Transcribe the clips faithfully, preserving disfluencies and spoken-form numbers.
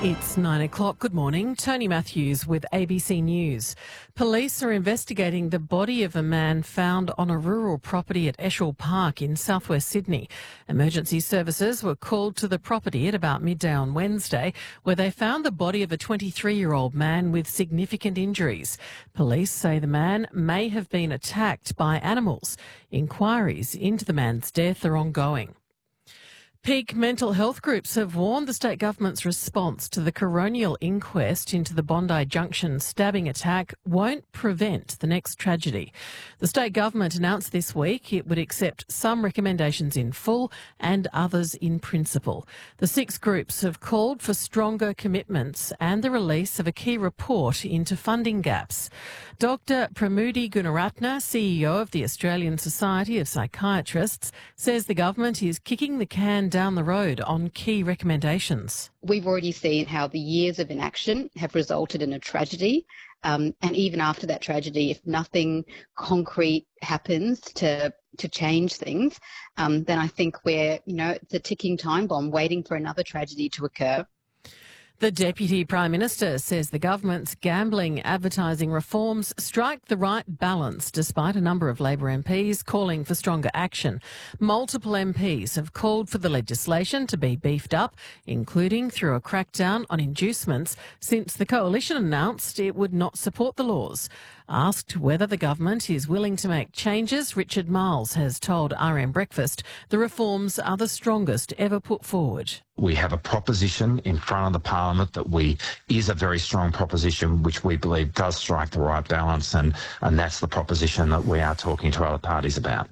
It's nine o'clock. Good morning. Tony Matthews with A B C News. Police are investigating the body of a man found on a rural property at Eschol Park in southwest Sydney. Emergency services were called to the property at about midday on Wednesday, where they found the body of a twenty-three-year-old man with significant injuries. Police say the man may have been attacked by animals. Inquiries into the man's death are ongoing. Peak mental health groups have warned the state government's response to the coronial inquest into the Bondi Junction stabbing attack won't prevent the next tragedy. The state government announced this week it would accept some recommendations in full and others in principle. The six groups have called for stronger commitments and the release of a key report into funding gaps. Doctor Pramudi Gunaratne, C E O of the Australian Society of Psychiatrists, says the government is kicking the can down the road on key recommendations. We've already seen how the years of inaction have resulted in a tragedy. Um, and even after that tragedy, if nothing concrete happens to to change things, um, then I think we're, you know, it's a ticking time bomb waiting for another tragedy to occur. The Deputy Prime Minister says the government's gambling advertising reforms strike the right balance despite a number of Labor M Ps calling for stronger action. Multiple M Ps have called for the legislation to be beefed up, including through a crackdown on inducements, since the coalition announced it would not support the laws. Asked whether the government is willing to make changes, Richard Marles has told R M Breakfast the reforms are the strongest ever put forward. We have a proposition in front of the parliament that we is a very strong proposition which we believe does strike the right balance, and, and that's the proposition that we are talking to other parties about.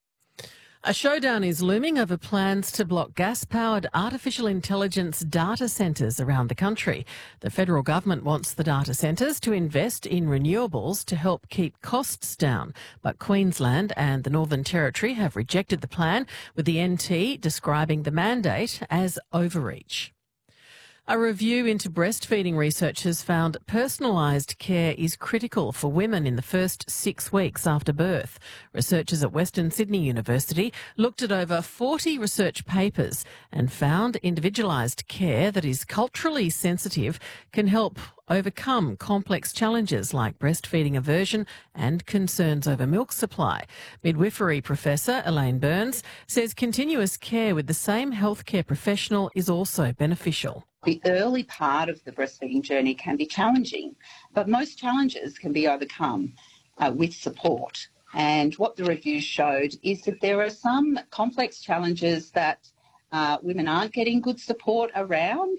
A showdown is looming over plans to block gas-powered artificial intelligence data centres around the country. The federal government wants the data centres to invest in renewables to help keep costs down, but Queensland and the Northern Territory have rejected the plan, with the N T describing the mandate as overreach. A review into breastfeeding research has found personalised care is critical for women in the first six weeks after birth. Researchers at Western Sydney University looked at over forty research papers and found individualised care that is culturally sensitive can help overcome complex challenges like breastfeeding aversion and concerns over milk supply. Midwifery professor Elaine Burns says continuous care with the same healthcare professional is also beneficial. The early part of the breastfeeding journey can be challenging, but most challenges can be overcome uh, with support. And what the review showed is that there are some complex challenges that uh, women aren't getting good support around.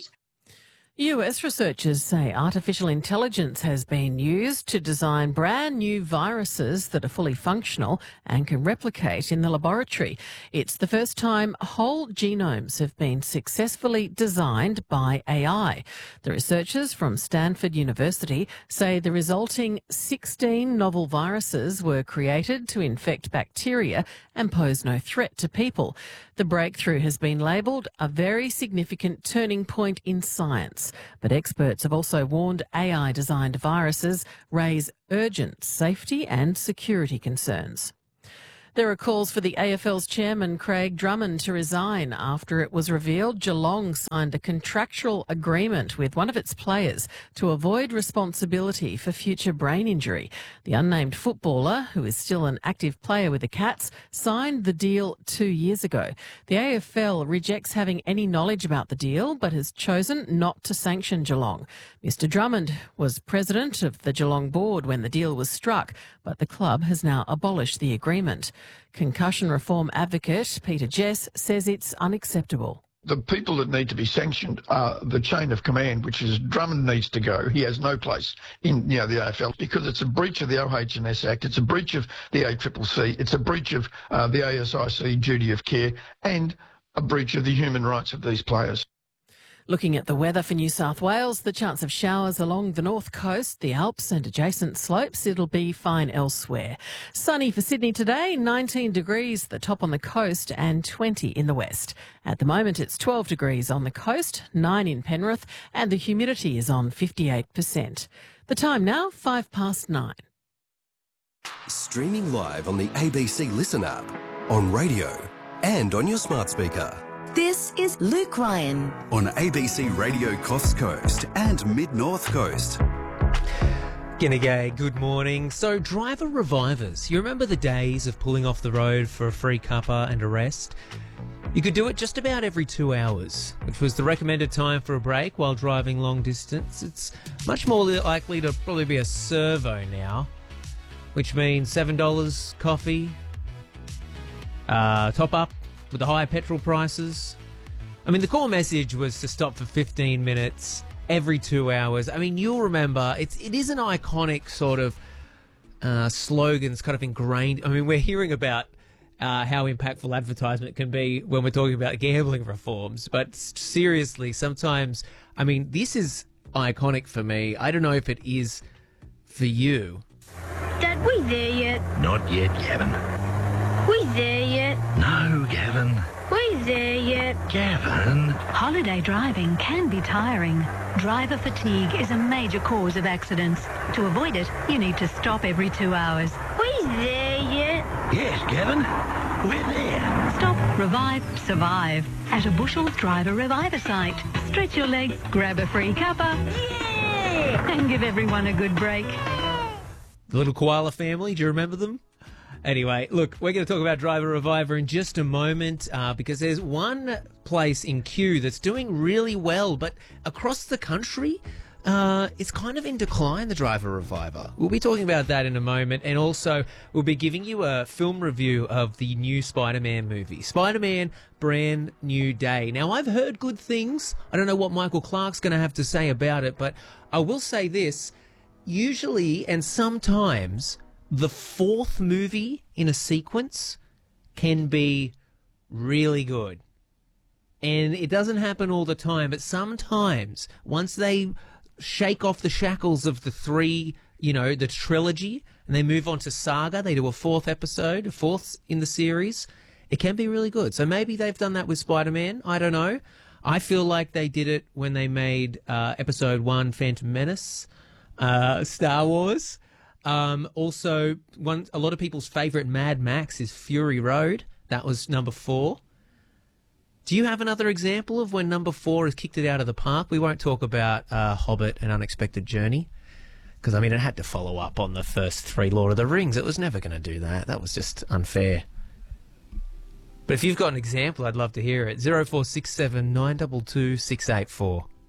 U S researchers say artificial intelligence has been used to design brand new viruses that are fully functional and can replicate in the laboratory. It's the first time whole genomes have been successfully designed by A I. The researchers from Stanford University say the resulting sixteen novel viruses were created to infect bacteria and pose no threat to people. The breakthrough has been labelled a very significant turning point in science. But experts have also warned A I-designed viruses raise urgent safety and security concerns. There are calls for the A F L's chairman, Craig Drummond, to resign after it was revealed Geelong signed a contractual agreement with one of its players to avoid responsibility for future brain injury. The unnamed footballer, who is still an active player with the Cats, signed the deal two years ago. The A F L rejects having any knowledge about the deal, but has chosen not to sanction Geelong. Mister Drummond was president of the Geelong board when the deal was struck, but the club has now abolished the agreement. Concussion reform advocate Peter Jess says it's unacceptable. The people that need to be sanctioned are the chain of command, which is Drummond needs to go. He has no place in you know, the A F L because it's a breach of the O H and S Act, it's a breach of the A C C C, it's a breach of uh, the A S I C duty of care and a breach of the human rights of these players. Looking at the weather for New South Wales, the chance of showers along the north coast, the Alps and adjacent slopes. It'll be fine elsewhere. Sunny for Sydney today, nineteen degrees, the top on the coast and twenty in the west. At the moment, it's twelve degrees on the coast, nine in Penrith, and the humidity is on fifty-eight percent. The time now, five past nine. Streaming live on the A B C Listen app, on radio and on your smart speaker. This is Luke Ryan on A B C Radio Coast Coast and Mid-North Coast. G'day, good morning. So, driver revivers. You remember the days of pulling off the road for a free cuppa and a rest? You could do it just about every two hours, which was the recommended time for a break while driving long distance. It's much more likely to probably be a servo now, which means seven dollars coffee, uh, top up with the higher petrol prices. I mean, the core message was to stop for fifteen minutes every two hours. I mean, you'll remember, it's, it is an iconic sort of uh, slogan. It's kind of ingrained. I mean, we're hearing about uh, how impactful advertisement can be when we're talking about gambling reforms. But seriously, sometimes, I mean, this is iconic for me. I don't know if it is for you. Dad, we there yet? Not yet, Gavin. We there yet? No, Gavin. We there yet? Gavin. Holiday driving can be tiring. Driver fatigue is a major cause of accidents. To avoid it, you need to stop every two hours. We there yet? Yes, Gavin. We're there. Stop, revive, survive at a Bushels Driver Reviver site. Stretch your legs, grab a free cuppa, Yeah! and give everyone a good break. The little koala family, do you remember them? Anyway, look, we're going to talk about Driver Reviver in just a moment uh, because there's one place in Kew that's doing really well, but across the country, uh, it's kind of in decline, the Driver Reviver. We'll be talking about that in a moment, and also we'll be giving you a film review of the new Spider-Man movie, Spider-Man Brand New Day. Now, I've heard good things. I don't know what Michael Clarke's going to have to say about it, but I will say this. Usually, and sometimes, the fourth movie in a sequence can be really good. And it doesn't happen all the time, but sometimes, once they shake off the shackles of the three, you know, the trilogy, and they move on to Saga, they do a fourth episode, a fourth in the series, it can be really good. So maybe they've done that with Spider-Man, I don't know. I feel like they did it when they made uh, episode one, Phantom Menace, uh, Star Wars. Um, also, one a lot of people's favourite Mad Max is Fury Road. That was number four. Do you have another example of when number four has kicked it out of the park? We won't talk about uh, Hobbit and Unexpected Journey, because, I mean, it had to follow up on the first three Lord of the Rings. It was never going to do that. That was just unfair. But if you've got an example, I'd love to hear it. zero four six seven nine two two six eight four.